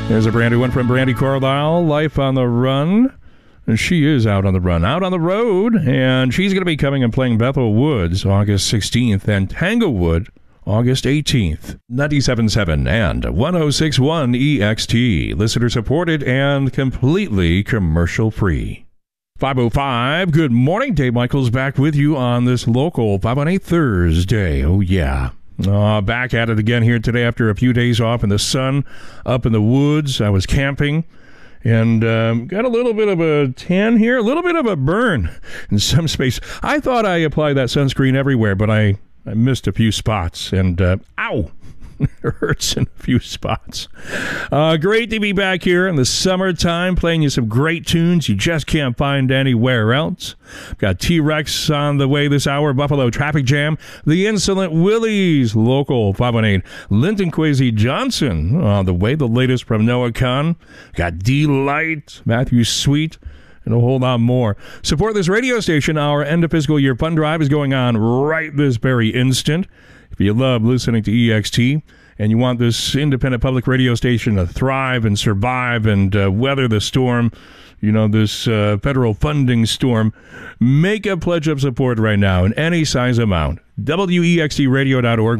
There's a brand new one from Brandi Carlile, Life on the Run. And she is out on the run, out on the road, and she's going to be coming and playing Bethel Woods August 16th and Tanglewood August 18th. 97.7 and 106.1 EXT, listener supported and completely commercial free. 5:05, good morning. Dave Michaels back with you on this local 518 Thursday. Oh, yeah. Back at it again here today after a few days off in the sun, up in the woods. I was camping and got a little bit of a tan here, a little bit of a burn in some space. I thought I applied that sunscreen everywhere, but I missed a few spots, and ow! It hurts in a few spots. Great to be back here in the summertime, playing you some great tunes you just can't find anywhere else. Got T-Rex on the way this hour, Buffalo Traffic Jam, The Insolent Willies, Local 518, Linton Kwesi Johnson on the way, the latest from Noah Kahn. Got D-Light, Matthew Sweet, and a whole lot more. Support this radio station. Our end of fiscal year fund drive is going on right this very instant. If you love listening to EXT and you want this independent public radio station to thrive and survive and weather the storm, you know, this federal funding storm, make a pledge of support right now in any size amount. WEXTradio.org,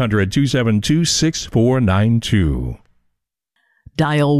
1-800-272-6492. Dial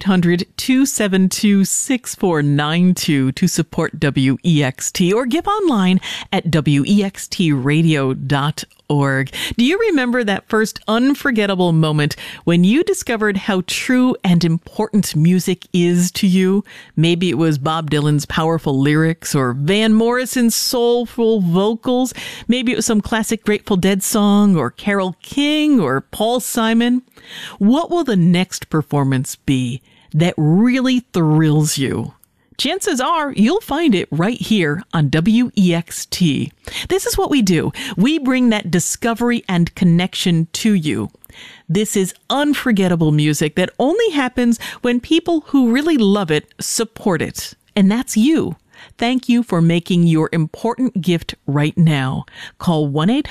1-800-272-6492 to support WEXT or give online at WEXTradio.org. Do you remember that first unforgettable moment when you discovered how true and important music is to you? Maybe it was Bob Dylan's powerful lyrics or Van Morrison's soulful vocals. Maybe it was some classic Grateful Dead song or Carole King or Paul Simon. What will the next performance be that really thrills you? Chances are you'll find it right here on WEXT. This is what we do. We bring that discovery and connection to you. This is unforgettable music that only happens when people who really love it support it. And that's you. Thank you for making your important gift right now. Call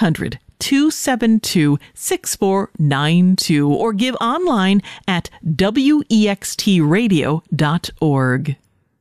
1-800-272-6492 or give online at WEXTradio.org.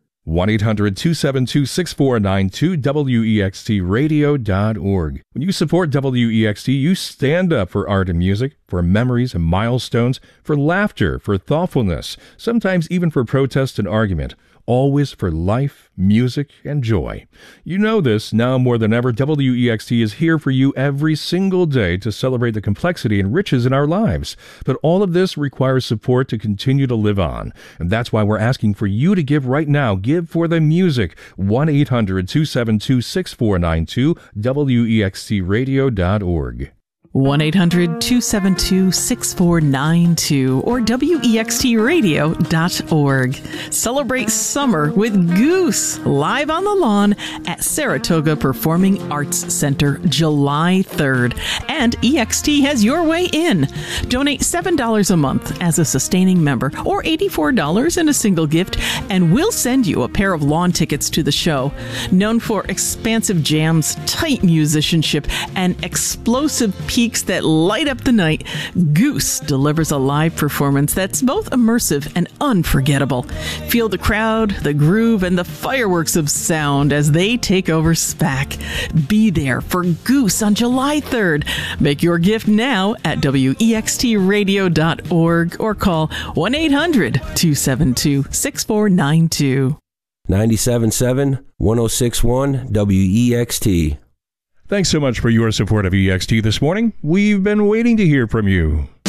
1-800-272-6492, WEXTradio.org. When you support WEXT, you stand up for art and music, for memories and milestones, for laughter, for thoughtfulness, sometimes even for protest and argument. Always for life, music, and joy. You know this, now more than ever, WEXT is here for you every single day to celebrate the complexity and riches in our lives. But all of this requires support to continue to live on. And that's why we're asking for you to give right now. Give for the music. 1-800-272-6492, WEXTradio.org. 1-800-272-6492 or WEXTradio.org. Celebrate summer with Goose live on the lawn at Saratoga Performing Arts Center July 3rd. And EXT has your way in. Donate $7 a month as a sustaining member or $84 in a single gift, and we'll send you a pair of lawn tickets to the show. Known for expansive jams, tight musicianship, and explosive peaks that light up the night, Goose delivers a live performance that's both immersive and unforgettable. Feel the crowd, the groove, and the fireworks of sound as they take over SPAC. Be there for Goose on July 3rd. Make your gift now at WEXTradio.org or call 1-800-272-6492. 97.7, 106.1 WEXT. Thanks so much for your support of EXT this morning. We've been waiting to hear from you.